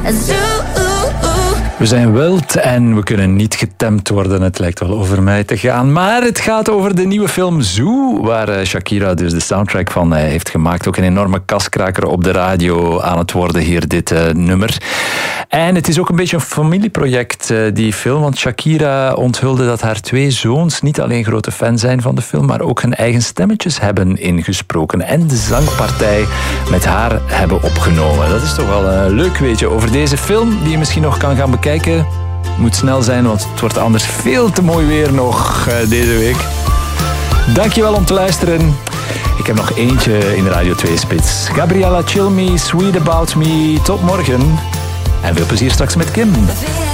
We zijn wild en we kunnen niet getemd worden. Het lijkt wel over mij te gaan. Maar het gaat over de nieuwe film Zoo, waar Shakira dus de soundtrack van heeft gemaakt. Ook een enorme kaskraker op de radio aan het worden hier, dit nummer. En het is ook een beetje een familieproject, die film. Want Shakira onthulde dat haar 2 zoons niet alleen grote fan zijn van de film, maar ook hun eigen stemmetjes hebben ingesproken. En de zangpartij met haar hebben opgenomen. Dat is toch wel een leuk weetje over deze film, die je misschien nog kan gaan bekijken. Moet snel zijn, want het wordt anders veel te mooi weer nog deze week. Dankjewel om te luisteren. Ik heb nog eentje in de Radio 2 Spits. Gabriella Chill Me, Sweet About Me. Tot morgen. En veel plezier straks met Kim.